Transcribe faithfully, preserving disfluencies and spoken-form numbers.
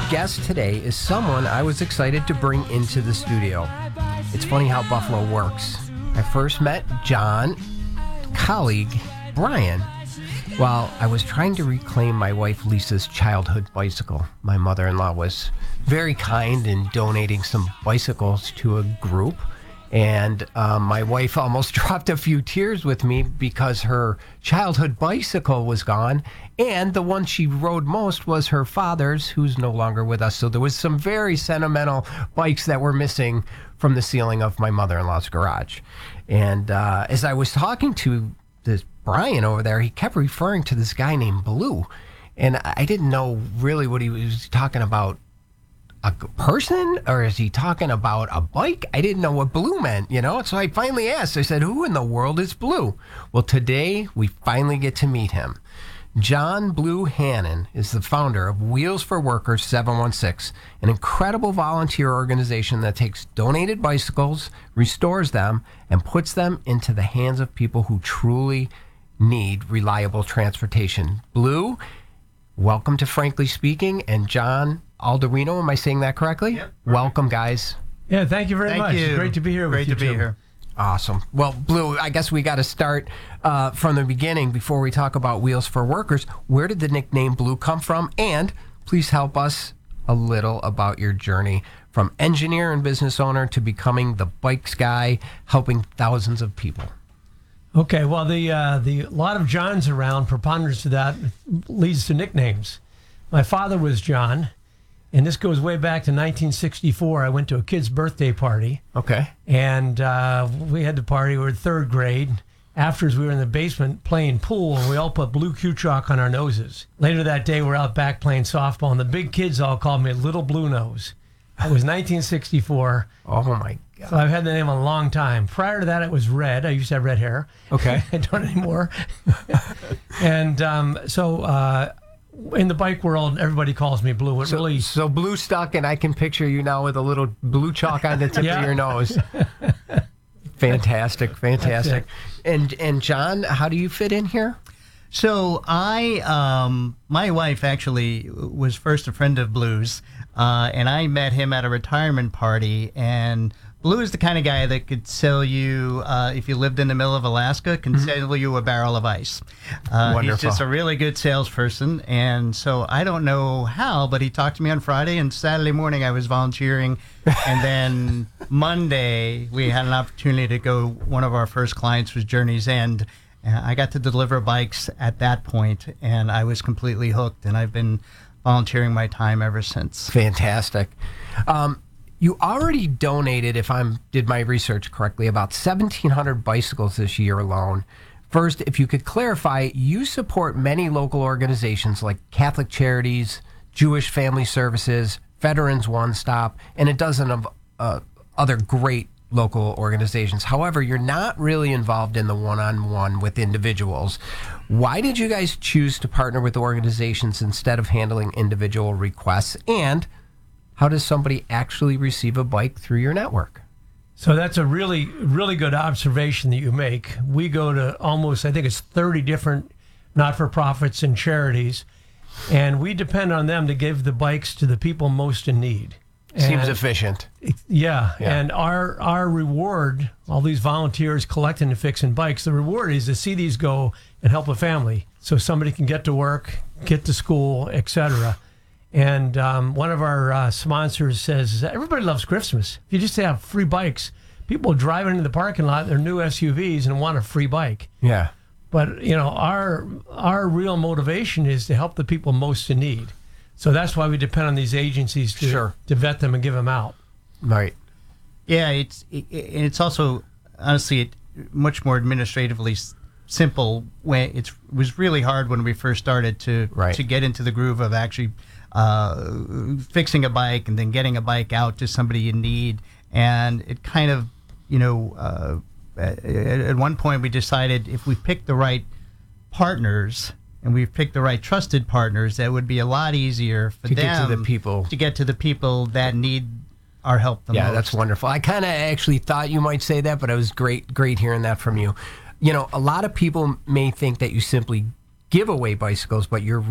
guest today is someone I was excited to bring into the studio. It's funny how Buffalo works. I first met John, colleague Brian, while I was trying to reclaim my wife Lisa's childhood bicycle. My mother-in-law was very kind in donating some bicycles to a group. And um, my wife almost dropped a few tears with me because her childhood bicycle was gone. And the one she rode most was her father's, who's no longer with us. So there was some very sentimental bikes that were missing from the ceiling of my mother-in-law's garage. And uh, as I was talking to this Brian over there, he kept referring to this guy named Blue. And I didn't know really what he was talking about. A person, or is he talking about a bike? I didn't know what Blue meant, you know? So I finally asked. I said, who in the world is Blue? Well, today we finally get to meet him. John Blue Hannon is the founder of Wheels for Workers seven one six, an incredible volunteer organization that takes donated bicycles, restores them, and puts them into the hands of people who truly need reliable transportation. Blue, welcome to Frankly Speaking, and John Alderino, am I saying that correctly? Yep. Welcome, guys. Yeah, thank you very thank much. You. It's great to be here Great with you to be two. here. Awesome. Well, Blue, I guess we got to start uh, from the beginning before we talk about Wheels for Workers. Where did the nickname Blue come from? And please help us a little about your journey from engineer and business owner to becoming the bikes guy, helping thousands of people. Okay, well, the uh, the lot of Johns around, preponderance of that leads to nicknames. My father was John, and this goes way back to nineteen sixty-four. I went to a kid's birthday party. Okay. And uh, we had the party. We were in third grade. Afterwards, we were in the basement playing pool, and we all put blue Q chalk on our noses. Later that day, we were out back playing softball, and the big kids all called me Little Blue Nose. It was nineteen sixty-four. Oh, my God. So I've had the name a long time. Prior to that, it was Red. I used to have red hair. Okay. I don't anymore. And um, so uh, in the bike world, everybody calls me Blue. It So, really... so Blue stuck, and I can picture you now with a little blue chalk on the tip Yeah. of your nose. Fantastic, fantastic. And and John, how do you fit in here? So I, um, my wife actually was first a friend of Blue's, uh, and I met him at a retirement party. And Blue is the kind of guy that could sell you, uh, if you lived in the middle of Alaska, can mm-hmm. sell you a barrel of ice. Uh, Wonderful. He's just a really good salesperson. And so I don't know how, but he talked to me on Friday, and Saturday morning I was volunteering. And then Monday we had an opportunity to go. One of our first clients was Journey's End. And I got to deliver bikes at that point, and I was completely hooked, and I've been volunteering my time ever since. Fantastic. Um, you already donated, if I did my research correctly, about seventeen hundred bicycles this year alone. First, if you could clarify, you support many local organizations like Catholic Charities, Jewish Family Services, Veterans One Stop, and a dozen of uh, other great local organizations. However, you're not really involved in the one-on-one with individuals. Why did you guys choose to partner with organizations instead of handling individual requests? And how does somebody actually receive a bike through your network? So that's a really, really good observation that you make. We go to almost, I think it's thirty different not-for-profits and charities, and we depend on them to give the bikes to the people most in need. Seems And, efficient. yeah, Yeah. and our our reward, all these volunteers collecting and fixing bikes, the reward is to see these go and help a family, so somebody can get to work, get to school, et cetera. And um, one of our uh, sponsors says, everybody loves Christmas. If you just have free bikes, people drive into the parking lot in their new S U Vs and want a free bike. Yeah. But you know, our our real motivation is to help the people most in need. So that's why we depend on these agencies to, Sure. to vet them and give them out. Right. Yeah, it's it, it's also honestly it, much more administratively s- simple. When it's, it was really hard when we first started to Right. to get into the groove of actually uh, fixing a bike and then getting a bike out to somebody in need. And it kind of, you know, uh, at, at one point we decided if we picked the right partners and we picked the right trusted partners, that would be a lot easier for To them get to the people. to get to the people that need our help the Yeah, most. that's wonderful. I kind of actually thought you might say that, but it was great, great hearing that from you. You know, a lot of people may think that you simply give away bicycles, but you're